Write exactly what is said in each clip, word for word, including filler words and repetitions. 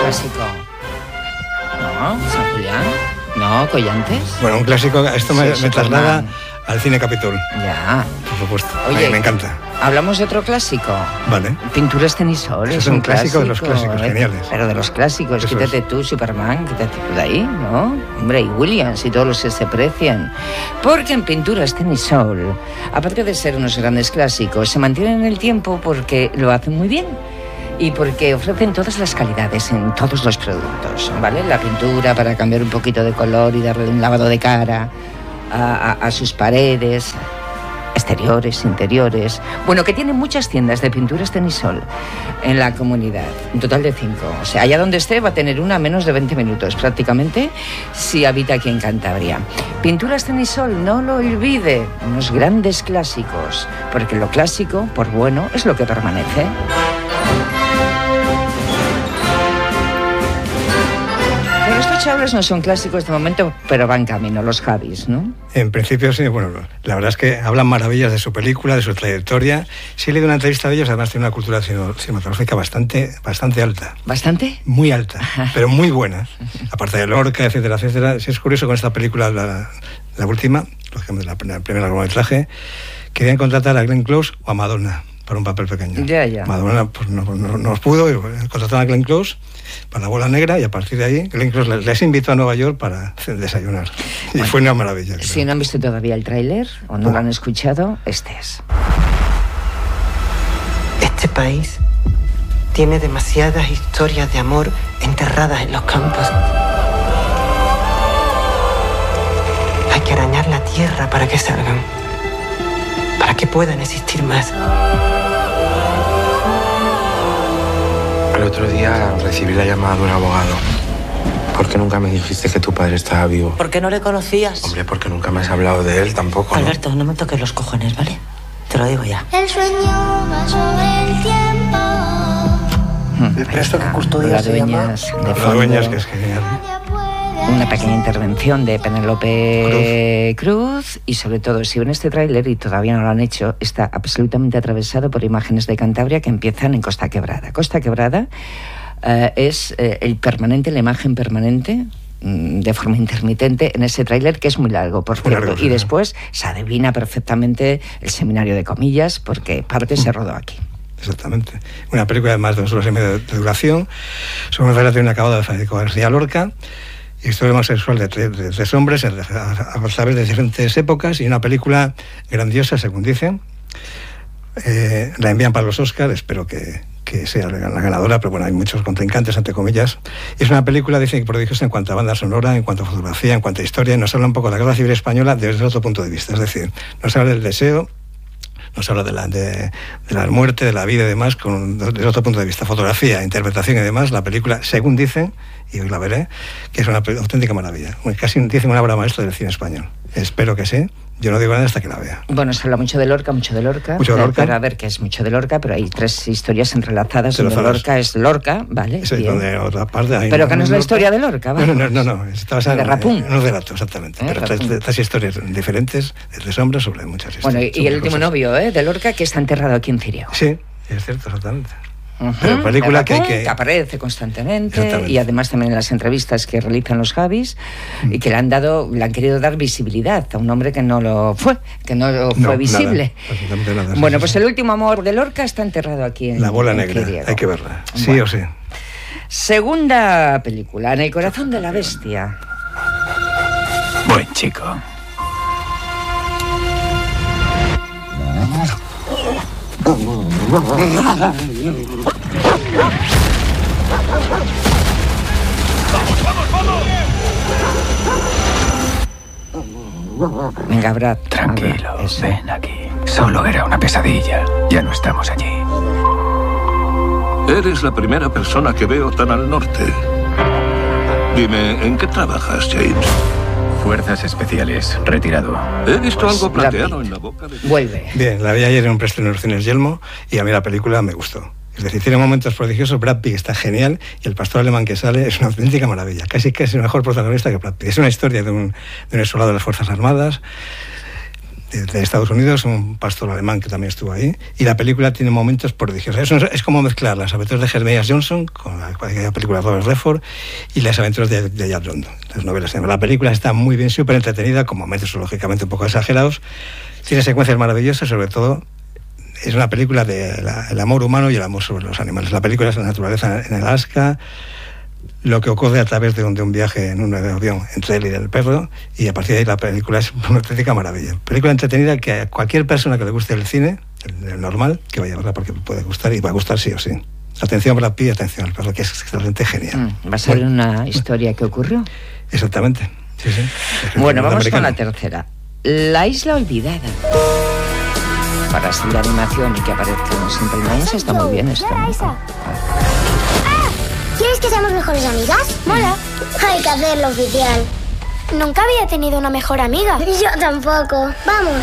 clásico. No, San Julián. No, Collantes. Bueno, un clásico, esto me, Sí, me traslada Superman. al cine Capitol. Ya. Por supuesto. Oye, me, me encanta. Hablamos de otro clásico. Vale. Pinturas Tenisol. Eso Es es un un clásico clásico de los clásicos, ¿eh? geniales. Pero de los clásicos. Eso Quítate es. tú, Superman, quítate tú de ahí, ¿no? Hombre, y Williams y todos los que se precian. Porque en Pinturas Tenisol, aparte de ser unos grandes clásicos, se mantienen en el tiempo porque lo hacen muy bien. Y porque ofrecen todas las calidades en todos los productos, ¿vale? La pintura para cambiar un poquito de color y darle un lavado de cara a, a, a sus paredes, exteriores, interiores. Bueno, que tienen muchas tiendas de Pinturas Tenisol en la comunidad, un total de cinco. O sea, allá donde esté va a tener una a menos de veinte minutos prácticamente si habita aquí en Cantabria. Pinturas Tenisol, no lo olvide, unos grandes clásicos, porque lo clásico, por bueno, es lo que permanece. Pero estos chavales no son clásicos de momento, pero van camino, los Javis, ¿no? En principio sí, bueno, la verdad es que hablan maravillas de su película, de su trayectoria. Sí he leído una entrevista de ellos, además tiene una cultura cinematográfica bastante, bastante alta. ¿Bastante? Muy alta, pero muy buena. Aparte de Lorca, etcétera, etcétera. Sí, es curioso con esta película, la, la última, la, la primera largometraje, querían contratar a Glenn Close o a Madonna para un papel pequeño. Ya, ya. Madonna pues, no, no, no pudo, y contrataron a Glenn Close para La Bola Negra, y a partir de ahí Glenn Close les, les invitó a Nueva York para desayunar. Y bueno, fue una maravilla. Creo. Si no han visto todavía el tráiler o no oh. lo han escuchado, este es. Este país tiene demasiadas historias de amor enterradas en los campos. Hay que arañar la tierra para que salgan, para que puedan existir más. El otro día recibí la llamada de un abogado. ¿Por qué nunca me dijiste que tu padre estaba vivo? ¿Por qué no le conocías? Hombre, porque nunca me has hablado de él tampoco, ¿no? Alberto, no me toques los cojones, ¿vale? Te lo digo ya. El sueño va sobre el tiempo. ¿Pero esto qué custodia se llama? De fondo, La Dueñas, que es genial. Una pequeña intervención de Penélope Cruz. Cruz y sobre todo, si ven este tráiler y todavía no lo han hecho, está absolutamente atravesado por imágenes de Cantabria que empiezan en Costa Quebrada. Costa Quebrada uh, es uh, el permanente, la imagen permanente um, de forma intermitente en ese tráiler, que es muy largo, por cierto. Largo, sí. Y después se adivina perfectamente el seminario de Comillas, porque parte uh. se rodó aquí. Exactamente. Una película de más de dos horas y media de duración, sobre una relación acabada de Federico García Lorca, historia homosexual de tres, de tres hombres a, a, a través de diferentes épocas, y una película grandiosa, según dicen. Eh, la envían para los Oscars, espero que, que sea la ganadora, pero bueno, hay muchos contrincantes, entre comillas. Es una película, dicen, prodigiosa en cuanto a banda sonora, en cuanto a fotografía, en cuanto a historia, y nos habla un poco de la guerra civil española desde otro punto de vista. Es decir, nos habla del deseo, nos habla de la, de, de la muerte, de la vida y demás, con, desde otro punto de vista. Fotografía, interpretación y demás. La película, según dicen, y hoy la veré, que es una auténtica maravilla. Casi dicen una obra maestra del cine español. Espero que sí. Yo no digo nada hasta que la vea. Bueno, se habla mucho de Lorca, mucho de Lorca. Mucho de Lorca. Para ver que es mucho de Lorca, pero hay tres historias entrelazadas donde Lorca es Lorca, ¿vale? Sí, donde otra parte hay pero no, que no es la historia de Lorca, ¿vale? No, no, no, no, está basada de en, Rapún. en unos relatos, exactamente. ¿Eh? Pero tres, tres historias diferentes, de tres hombres, sobre muchas historias. Bueno, y, y el último cosas. novio, ¿eh? De Lorca, que está enterrado aquí en Cirio. Sí, es cierto, exactamente. Uh-huh. Pero película que, hay que... que aparece constantemente, y además también en las entrevistas que realizan los Javis, mm. y que le han dado, le han querido dar visibilidad a un hombre que no lo fue, que no lo fue no, visible. Nada, nada, sí, bueno, sí, pues sí. el último amor de Lorca está enterrado aquí en La Bola en Negra, Quiriego. hay que verla, sí bueno. o sí. Segunda película, En el corazón de la bestia. Buen chico. Venga, Brad. Tranquilo, ven aquí. Solo era una pesadilla. Ya no estamos allí. Eres la primera persona que veo tan al norte. Dime, ¿en qué trabajas, James? Fuerzas especiales, retirado. He visto algo plateado en la boca de... Vuelve. Bien, la vi ayer en un preestreno en los cines Yelmo, y a mí la película me gustó. Es decir, tiene momentos prodigiosos, Brad Pitt está genial, y el pastor alemán que sale es una auténtica maravilla. Casi que es el mejor protagonista que Brad Pitt. Es una historia de un, de un soldado de las Fuerzas Armadas. de, de Estados Unidos, un pastor alemán que también estuvo ahí, y la película tiene momentos prodigiosos. Eso es, es como mezclar las aventuras de Jeremiah Johnson con la, la película de Robert Redford y las aventuras de, de Jack London, las novelas. La película está muy bien, súper entretenida, con momentos lógicamente un poco exagerados, tiene secuencias maravillosas, sobre todo es una película del de amor humano y el amor sobre los animales. La película es la naturaleza en Alaska, lo que ocurre a través de un, de un viaje en un avión entre él y el perro, y a partir de ahí la película es una auténtica maravilla. Película entretenida que a cualquier persona que le guste el cine, el, el normal, que vaya a verla porque puede gustar, y va a gustar sí o sí. Atención Brad Pitt, atención al perro, que es excelente, genial. Mm, ¿Va a ser bueno, una historia que ocurrió? Exactamente, sí, sí. Bueno, vamos americano. con la tercera. La isla olvidada. Para ser de animación y que aparezcan siempre imágenes está muy bien esto. ¿Quieres que seamos mejores amigas? Mola. Hay que hacerlo oficial. Nunca había tenido una mejor amiga. Yo tampoco. Vamos.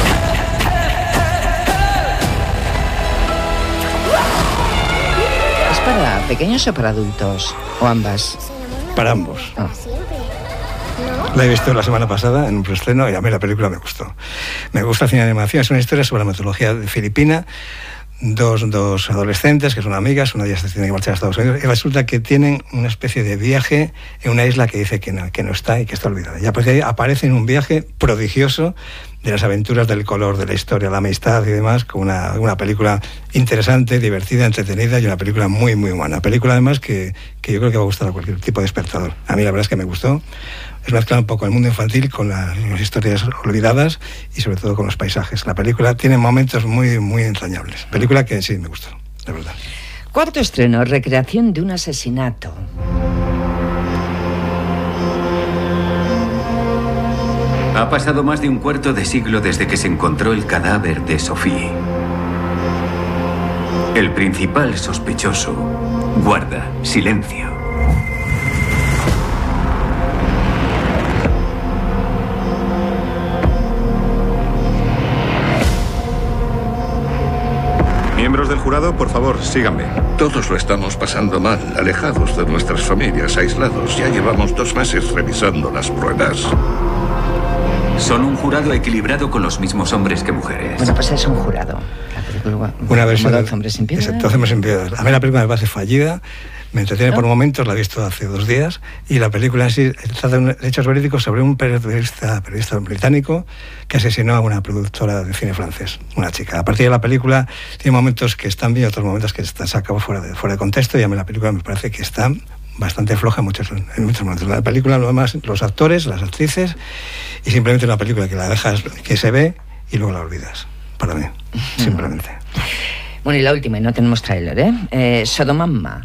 ¿Es para pequeños o para adultos? ¿O ambas? Para ambos. Ah. La he visto la semana pasada en un preestreno y a mí la película me gustó. Me gusta el cine de animación, es una historia sobre la mitología filipina. Dos, dos adolescentes que son amigas, una de ellas tiene que marchar a Estados Unidos, y resulta que tienen una especie de viaje en una isla que dice que no, que no está y que está olvidada. Y a partir de ahí aparece en un viaje prodigioso de las aventuras, del color, de la historia, la amistad y demás, con una, una película interesante, divertida, entretenida y una película muy, muy humana. Película además que, que yo creo que va a gustar a cualquier tipo de espectador. A mí la verdad es que me gustó. Es mezclar un poco el mundo infantil con las, las historias olvidadas y sobre todo con los paisajes. La película tiene momentos muy, muy entrañables. Película que sí me gustó, de verdad. Cuarto estreno, recreación de un asesinato. Ha pasado más de un cuarto de siglo desde que se encontró el cadáver de Sophie. El principal sospechoso guarda silencio. Miembros del jurado, por favor, síganme. Todos lo estamos pasando mal, alejados de nuestras familias, aislados. Ya llevamos dos meses revisando las pruebas. Son un jurado equilibrado con los mismos hombres que mujeres. Bueno, pues es un jurado. La película, una versión de Hombres sin Piedad. Exacto, Hombres sin Piedad. A mí la película me parece fallida. Me entretiene ¿no? por momentos, la he visto hace dos días, y la película en sí trata de hechos verídicos sobre un periodista, periodista británico que asesinó a una productora de cine francés, una chica. A partir de la película tiene momentos que están bien, otros momentos que están sacados fuera de, fuera de contexto, y a mí la película me parece que está bastante floja en muchos, en muchos momentos. La película, lo demás, los actores, las actrices, y simplemente una película que la dejas, que se ve y luego la olvidas, para mí, simplemente. Bueno, y la última, y no tenemos tráiler, ¿eh? eh Sodomamma.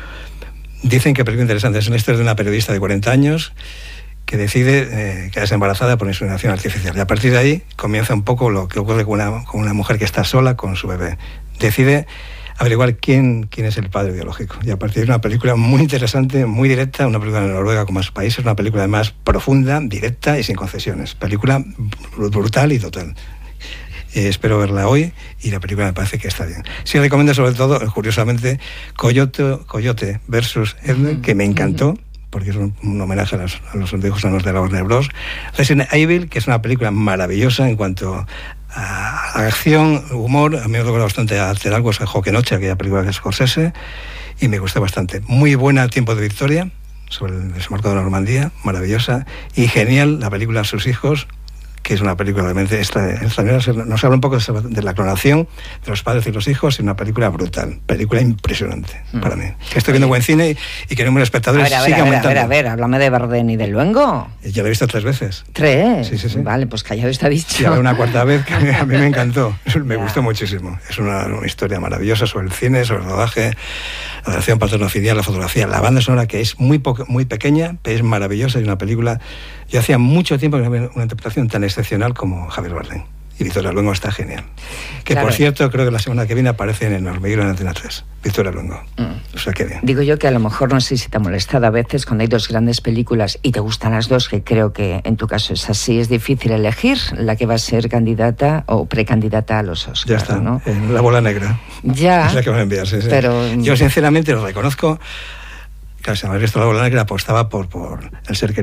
Dicen que película interesante. Es una historia de una periodista de cuarenta años que decide eh, quedarse embarazada por inseminación artificial. Y a partir de ahí comienza un poco lo que ocurre con una, con una mujer que está sola con su bebé. Decide averiguar quién, quién es el padre biológico. Y a partir de una película muy interesante, muy directa, una película de Noruega con más países, una película además profunda, directa y sin concesiones. Película brutal y total. Eh, espero verla hoy y la película me parece que está bien. Sí recomiendo sobre todo, curiosamente, Coyote, Coyote versus Edmund, que me encantó, porque es un, un homenaje a los, a los dibujos animados de la Warner Bros. Resident Evil, que es una película maravillosa en cuanto a, a acción, humor. A mí me recuerda bastante a Alter Algo, a Joque Noche, aquella película de Scorsese, y me gustó bastante. Muy buena Tiempo de Victoria, sobre el desembarco de Normandía, maravillosa, y genial la película Sus hijos, que es una película realmente esta, esta nos habla un poco de la clonación de los padres y los hijos, y una película brutal, película impresionante mm. para mí. Que estoy viendo buen cine y, y que el número de espectadores a ver, a sigue ver, aumentando. A ver, a ver, a ver, háblame de Bardem y de Luengo. Ya lo he visto tres veces. ¿Tres? Sí, sí, sí. Vale, pues callado está dicho. Y ahora una cuarta vez que a mí, a mí me encantó. Me ya. gustó muchísimo. Es una, una historia maravillosa sobre el cine, sobre el rodaje, la relación paterno-filial, la fotografía, la banda sonora, que es muy, po- muy pequeña, pero es maravillosa, y una película. Yo hacía mucho tiempo que no había una interpretación tan excepcional como Javier Bardem. Y Victoria Luengo está genial. Que claro. Por cierto, creo que la semana que viene aparece en El Hormiguero en Antena tres. Victoria Luengo. Mm. O sea, que bien. Digo yo que a lo mejor, no sé si te ha molestado a veces cuando hay dos grandes películas y te gustan las dos, que creo que en tu caso es así, es difícil elegir la que va a ser candidata o precandidata a los Oscars. Ya está, ¿no? En La Bola Negra. Ya. Es la que van a enviar, sí, sí. Pero yo sinceramente lo reconozco. Claro, si me había visto La Bola Negra, apostaba por, por El Ser Querido.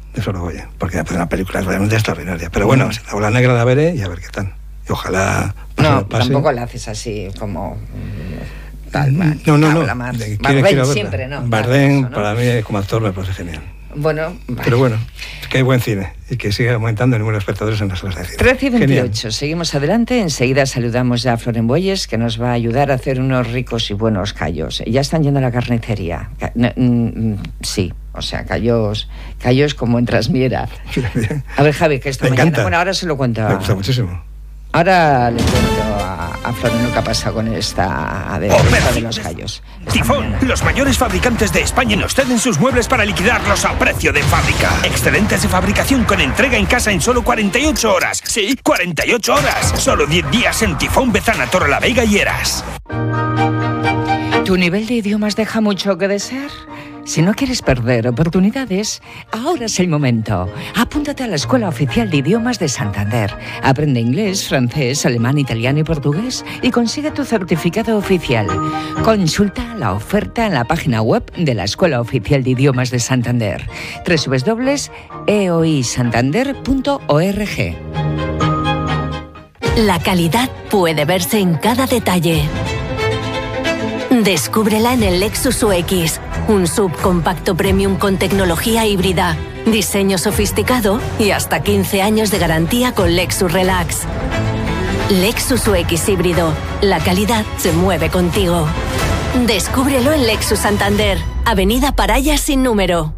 de Sorogoyen, porque me parece una película realmente extraordinaria. Pero bueno, la bola negra la veré y a ver qué tal. Y ojalá... No, pase. Tampoco la haces así como... Tal, mal, no, no, no. Bardem siempre, ¿no? Bardem, claro, ¿no? Para mí, como actor, me parece genial. Bueno, vale. Pero bueno, que hay buen cine y que sigue aumentando el número de espectadores en las salas de cine. trece y veintiocho, Genial. Seguimos adelante. Enseguida saludamos ya a Floren Bueyes, que nos va a ayudar a hacer unos ricos y buenos callos. Ya están yendo a la carnicería. Ca- no, mm, sí, o sea, callos, callos como en Trasmiera. A ver, Javi, que esta Me mañana... encanta. Bueno, ahora se lo cuento. Me a- gusta muchísimo. Ahora le cuento a, a Floren lo que ha pasado con esta de, esta de los callos. Esta Tifón, mañana. los mayores fabricantes de España nos ceden sus muebles para liquidarlos a precio de fábrica. Excelentes de fabricación con entrega en casa en solo cuarenta y ocho horas. Sí, cuarenta y ocho horas. Solo diez días en Tifón, Bezana, Torrelavega y Eras. ¿Tu nivel de idiomas deja mucho que desear? Si no quieres perder oportunidades, ahora es el momento. Apúntate a la Escuela Oficial de Idiomas de Santander. Aprende inglés, francés, alemán, italiano y portugués y consigue tu certificado oficial. Consulta la oferta en la página web de la Escuela Oficial de Idiomas de Santander, doble u doble u doble u punto e o i santander punto org. La calidad puede verse en cada detalle. Descúbrela en el Lexus U X, un subcompacto premium con tecnología híbrida, diseño sofisticado y hasta quince años de garantía con Lexus Relax. Lexus U X híbrido, la calidad se mueve contigo. Descúbrelo en Lexus Santander, Avenida Paraya sin número.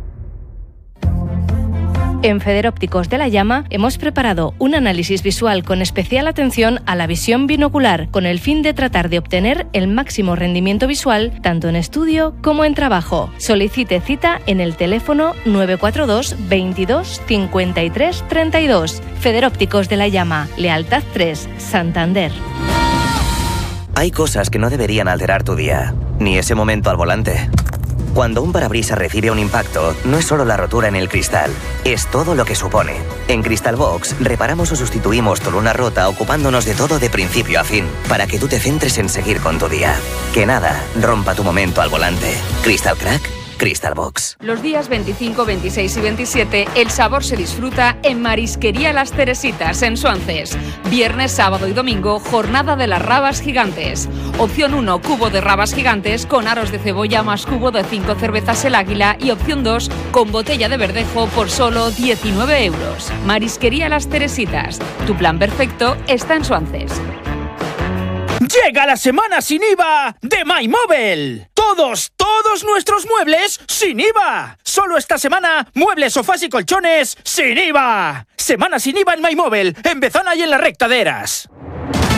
En Federópticos de La Llama hemos preparado un análisis visual con especial atención a la visión binocular, con el fin de tratar de obtener el máximo rendimiento visual tanto en estudio como en trabajo. Solicite cita en el teléfono nueve cuatro dos veintidós cincuenta y tres treinta y dos. Federópticos de La Llama, Lealtad tres, Santander. Hay cosas que no deberían alterar tu día, ni ese momento al volante. Cuando un parabrisas recibe un impacto, no es solo la rotura en el cristal, es todo lo que supone. En Crystal Box reparamos o sustituimos tu luna rota ocupándonos de todo de principio a fin, para que tú te centres en seguir con tu día. Que nada rompa tu momento al volante. Crystal Crack, Crystal Box. Los días veinticinco, veintiséis y veintisiete, el sabor se disfruta en Marisquería Las Teresitas, en Suances. Viernes, sábado y domingo, jornada de las rabas gigantes. Opción uno, cubo de rabas gigantes con aros de cebolla más cubo de cinco cervezas El Águila. Y opción dos, con botella de verdejo por solo diecinueve euros. Marisquería Las Teresitas. Tu plan perfecto está en Suances. Llega la semana sin I V A de MyMobile. Todos, todos nuestros muebles sin I V A. Solo esta semana, muebles, sofás y colchones sin I V A. Semana sin I V A en MyMobile, en Bezana y en la recta de Eras.